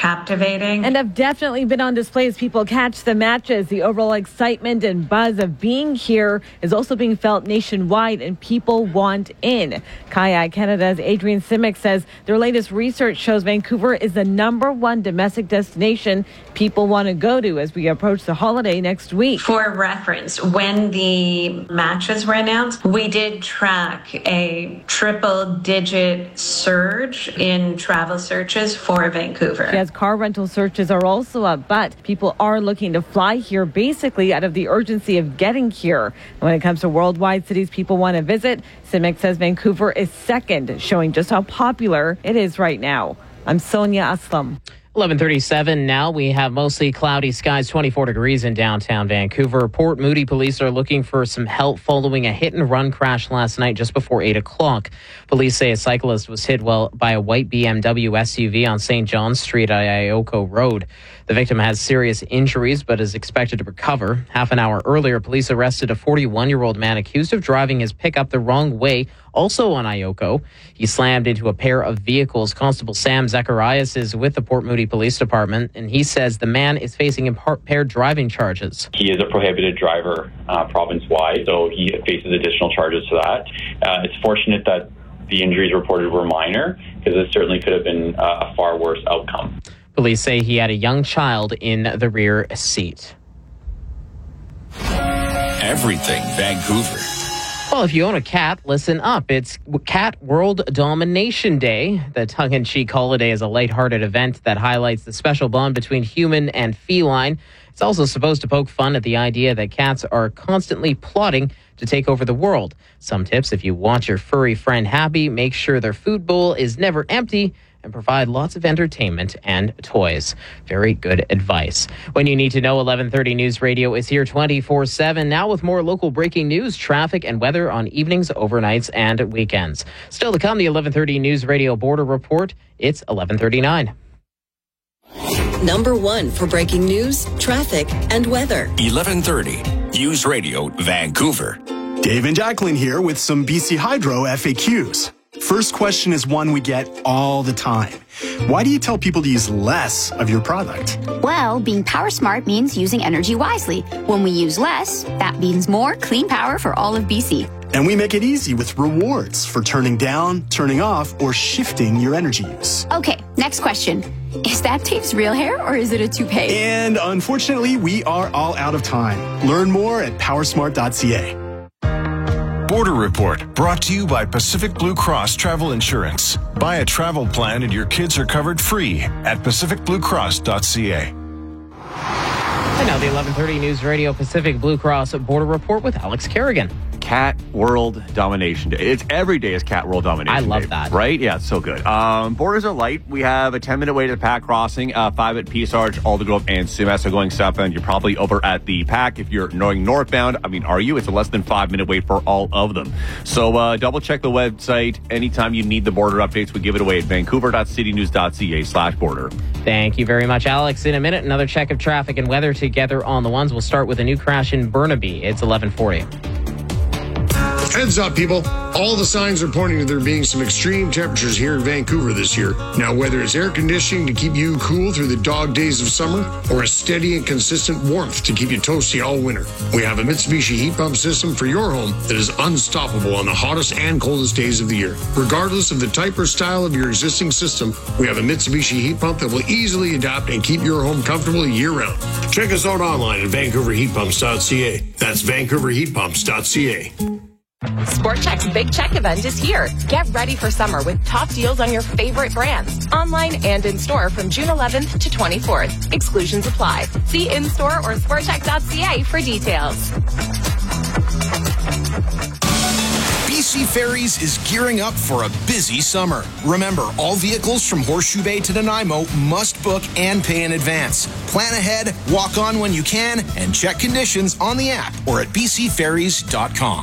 captivating. And have definitely been on display as people catch the matches. The overall excitement and buzz of being here is also being felt nationwide, and people want in. Kayak Canada's Adrian Simic says their latest research shows Vancouver is the #1 domestic destination people want to go to as we approach the holiday next week. For reference, when the matches were announced, we did track a triple-digit surge in travel searches for Vancouver. Yes, car rental searches are also up, but people are looking to fly here basically out of the urgency of getting here. When it comes to worldwide cities people want to visit, Simic says Vancouver is second, showing just how popular it is right now. I'm Sonia Aslam. 11:37 now. We have mostly cloudy skies, 24 degrees in downtown Vancouver. Port Moody police are looking for some help following a hit-and-run crash last night just before 8 o'clock. Police say a cyclist was hit by a white BMW SUV on St. John Street at Ioko Road. The victim has serious injuries but is expected to recover. Half an hour earlier, police arrested a 41-year-old man accused of driving his pickup the wrong way, also on Ioko. He slammed into a pair of vehicles. Constable Sam Zacharias is with the Port Moody Police Department, and he says the man is facing impaired driving charges. He is a prohibited driver province-wide, so he faces additional charges for that. It's fortunate that the injuries reported were minor, because it certainly could have been a far worse outcome. Police say he had a young child in the rear seat. Everything Vancouver. Well, if you own a cat, listen up. It's Cat World Domination Day. The tongue-in-cheek holiday is a lighthearted event that highlights the special bond between human and feline. It's also supposed to poke fun at the idea that cats are constantly plotting to take over the world. Some tips: if you want your furry friend happy, make sure their food bowl is never empty and provide lots of entertainment and toys. Very good advice. When you need to know, 1130 News Radio is here 24/7. Now with more local breaking news, traffic, and weather on evenings, overnights, and weekends. Still to come, the 1130 News Radio Border Report. It's 11:39. #1 for breaking news, traffic, and weather. 1130 News Radio, Vancouver. Dave and Jacqueline here with some BC Hydro FAQs. First question is one we get all the time. Why do you tell people to use less of your product? Well, being power smart means using energy wisely. When we use less, that means more clean power for all of BC. And we make it easy with rewards for turning down, turning off, or shifting your energy use. Okay, next question. Is that Dave's real hair or is it a toupee? And unfortunately, we are all out of time. Learn more at powersmart.ca. Border Report, brought to you by Pacific Blue Cross Travel Insurance. Buy a travel plan and your kids are covered free at pacificbluecross.ca. And now the 1130 News Radio Pacific Blue Cross Border Report with Alex Kerrigan. Cat World Domination Day. It's every day is Cat World Domination Day. I love that. Right? Yeah, it's so good. Borders are light. We have a 10-minute wait at the PAC crossing, 5 at Peace Arch, Aldergrove, and Sumas are going southbound. You're probably over at the PAC. If you're going northbound, are you? It's a less than 5-minute wait for all of them. So double check the website. Anytime you need the border updates, we give it away at vancouver.citynews.ca/border. Thank you very much, Alex. In a minute, another check of traffic and weather together on the ones. We'll start with a new crash in Burnaby. It's 11:40. Heads up, people. All the signs are pointing to there being some extreme temperatures here in Vancouver this year. Now, whether it's air conditioning to keep you cool through the dog days of summer or a steady and consistent warmth to keep you toasty all winter, we have a Mitsubishi heat pump system for your home that is unstoppable on the hottest and coldest days of the year. Regardless of the type or style of your existing system, we have a Mitsubishi heat pump that will easily adapt and keep your home comfortable year-round. Check us out online at vancouverheatpumps.ca. That's vancouverheatpumps.ca. Sport Chek's Big Check event is here. Get ready for summer with top deals on your favorite brands, online and in store from June 11th to 24th. Exclusions apply. See in-store or sportchek.ca for details. BC Ferries is gearing up for a busy summer. Remember, all vehicles from Horseshoe Bay to Nanaimo must book and pay in advance. Plan ahead, walk on when you can, and check conditions on the app or at bcferries.com.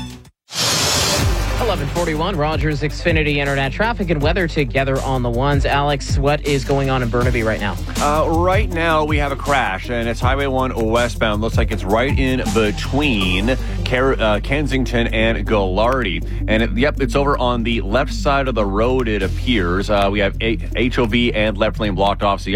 11:41, Rogers Xfinity Internet traffic and weather together on the ones. Alex, what is going on in Burnaby right now? Right now, we have a crash, and it's Highway 1 westbound. Looks like it's right in between Kensington and Gallardi. And it's over on the left side of the road, it appears. We have HOV and left lane blocked off, so